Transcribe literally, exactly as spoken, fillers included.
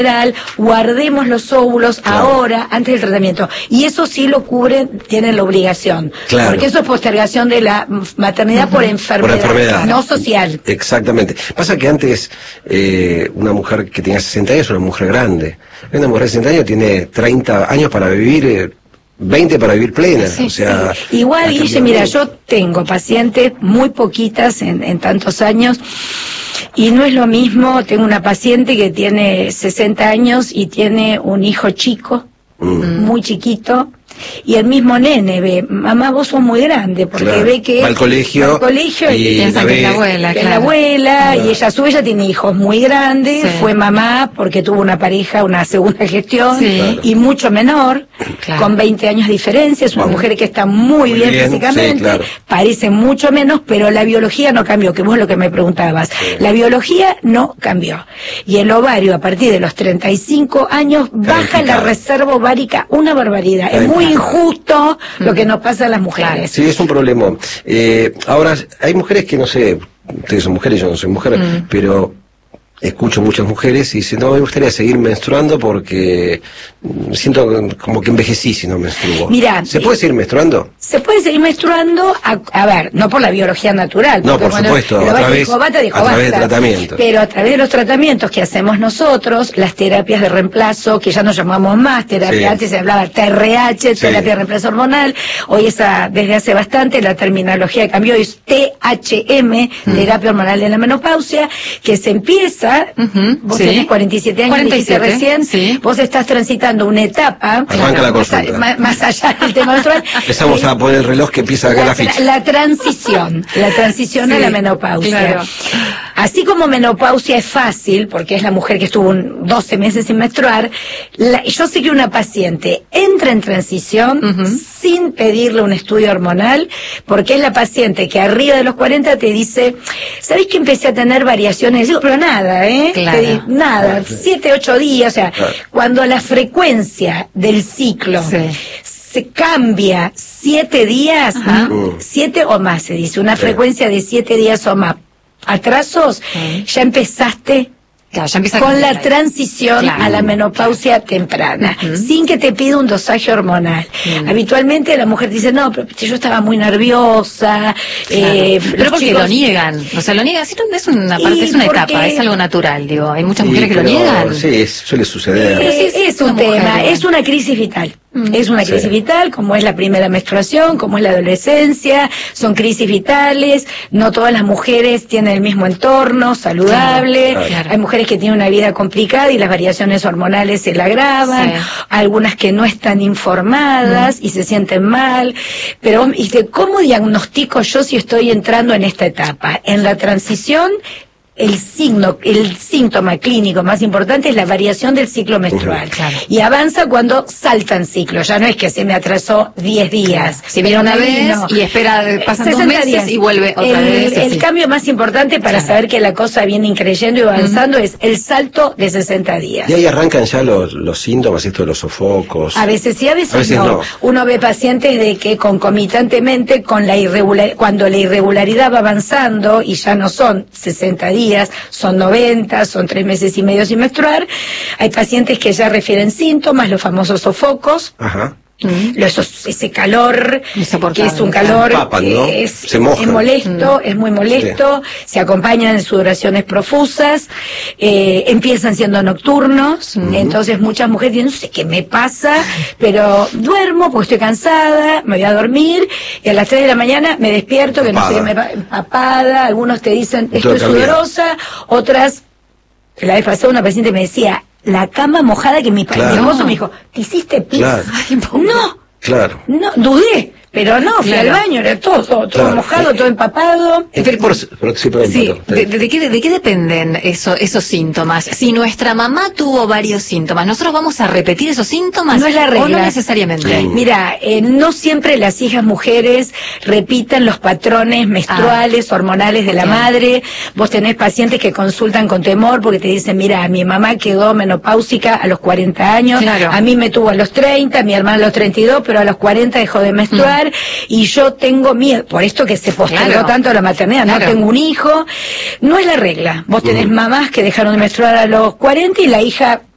guardemos los óvulos claro. ahora, antes del tratamiento. Y eso sí lo cubren, tienen la obligación. Claro. Porque eso es postergación de la maternidad uh-huh. por, enfermedad, por enfermedad, no social. Exactamente. Pasa que antes, eh, una mujer que tenía sesenta años, una mujer grande. Una mujer de sesenta años tiene treinta años para vivir, eh, veinte para vivir plena. Sí, o sea, sí. Igual, Guille, mira, yo tengo pacientes muy poquitas en, en tantos años. Y no es lo mismo, tengo una paciente que tiene sesenta años y tiene un hijo chico, mm. muy chiquito, y el mismo nene ve, mamá, vos sos muy grande, porque claro. ve que va al colegio, va al colegio y, y piensa que es la abuela, que claro. la abuela claro. y ella a su vez ya tiene hijos muy grandes, sí. fue mamá porque tuvo una pareja, una segunda gestión, sí. claro. y mucho menor, claro. con veinte años de diferencia, es una Vamos. mujer que está muy, muy bien, bien físicamente, sí, claro. parece mucho menos, pero la biología no cambió, que vos lo que me preguntabas, sí. la biología no cambió, y el ovario a partir de los treinta y cinco años baja la reserva ovárica una barbaridad, es muy injusto lo que nos pasa a las mujeres. Sí, es un problema. Eh, ahora, hay mujeres que no sé, ustedes son mujeres, yo no soy mujer, mm. pero escucho muchas mujeres y dicen, no, me gustaría seguir menstruando porque siento como que envejecí si no menstruo. Mira, ¿se puede seguir menstruando? Se puede seguir menstruando, a, a ver, no por la biología natural. No, por bueno, supuesto, a través, dijo, bata, dijo, a través basta, de tratamientos. Pero a través de los tratamientos que hacemos nosotros, las terapias de reemplazo, que ya no llamamos más terapia, sí. antes se hablaba T R H, sí. terapia de reemplazo hormonal, hoy esa, desde hace bastante, la terminología cambió, es T H M, mm. terapia hormonal de la menopausia, que se empieza, uh-huh. vos sí. tenés cuarenta y siete años, cuarenta y siete, recién, sí. vos estás transitando una etapa, arranca la consulta. Más, más allá del tema menstrual. Empezamos a poner el reloj que empieza a caer la ficha. La transición, la transición sí, a la menopausia. Claro. Así como menopausia es fácil, porque es la mujer que estuvo un doce meses sin menstruar, la, yo sé que una paciente entra en transición uh-huh. sin pedirle un estudio hormonal, porque es la paciente que arriba de los cuarenta te dice, ¿sabés que empecé a tener variaciones? Digo, pero nada, ¿eh? Claro. Te di, nada, siete, ocho días, o sea, claro. cuando la frecuencia del ciclo sí. se cambia siete días, uh-huh. siete o más se dice, una sí. frecuencia de siete días o más, atrasos, uh-huh. ya empezaste claro, ya empieza con la transición claro. a la menopausia temprana, uh-huh. sin que te pida un dosaje hormonal. Uh-huh. Habitualmente la mujer dice, no, pero yo estaba muy nerviosa. Claro. Eh, pero porque chicos... lo niegan, o sea, lo niegan, es una parte, es una porque... etapa, es algo natural, digo, hay muchas mujeres sí, que lo niegan. Sí, es, suele suceder. Es, es, es un tema, mujer, es una crisis vital. Mm, es una crisis sí. vital, como es la primera menstruación, como es la adolescencia, son crisis vitales, no todas las mujeres tienen el mismo entorno saludable, claro, claro. hay mujeres que tienen una vida complicada y las variaciones hormonales se la agravan, sí. algunas que no están informadas mm. y se sienten mal, pero ¿y cómo diagnostico yo si estoy entrando en esta etapa? En la transición, el signo, el síntoma clínico más importante es la variación del ciclo menstrual. Uh-huh, claro. Y avanza cuando saltan ciclos, ya no es que se me atrasó diez días. Claro. Si viene una vez no. y espera, pasan dos meses días. Y vuelve otra el, vez. El sí. cambio más importante para claro. saber que la cosa viene increyendo y avanzando uh-huh. es el salto de sesenta días. Y ahí arrancan ya los, los síntomas, esto de los sofocos. A veces sí, a veces, a veces no. no. Uno ve pacientes de que concomitantemente con la irregular, cuando la irregularidad va avanzando y ya no son sesenta días, son noventa, son tres meses y medio sin menstruar. Hay pacientes que ya refieren síntomas, los famosos sofocos. Ajá. Mm. Lo, esos, ese calor, que es un calor Papan, ¿no? es, se moja. es molesto, mm. es muy molesto, sí. se acompañan en sudoraciones profusas, eh, empiezan siendo nocturnos, mm. entonces muchas mujeres dicen, no sé qué me pasa, pero duermo porque estoy cansada, me voy a dormir, y a las tres de la mañana me despierto, que Papada. no sé qué me pasa, empapada, algunos te dicen, estoy sudorosa, otras, la vez pasada una paciente me decía, la cama mojada, que mi, claro. mi esposo me dijo, ¿te hiciste pis? Claro. Ay, no, claro. no, dudé, pero no, fui claro. al baño, era todo, todo, todo claro. mojado, todo empapado. Pero, por, por, sí, por sí, de, de, qué, ¿De qué dependen eso, esos síntomas? Si nuestra mamá tuvo varios síntomas, ¿nosotros vamos a repetir esos síntomas? No es la regla. ¿O no necesariamente? Sí. Mira, eh, no siempre las hijas mujeres repiten los patrones menstruales, ah. hormonales de la okay. madre. Vos tenés pacientes que consultan con temor porque te dicen, mira, mi mamá quedó menopáusica a los cuarenta años, claro. a mí me tuvo a los treinta, mi hermana a los treinta y dos, pero a los cuarenta dejó de menstruar. Mm. Y yo tengo miedo, por esto que se postergó claro. tanto la maternidad, claro. no tengo un hijo, no es la regla. Vos tenés uh-huh. mamás que dejaron de menstruar a los cuarenta y la hija